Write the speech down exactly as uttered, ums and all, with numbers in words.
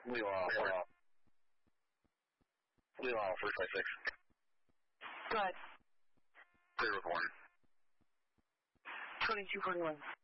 Lima, uh, Lima, first by six. Go ahead. Clear with warning. twenty-two forty-one.